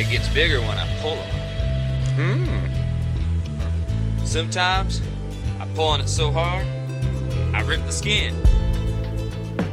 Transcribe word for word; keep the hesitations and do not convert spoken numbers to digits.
gets bigger when I pull him. Hmm. Sometimes I pull on it so hard, I rip the skin.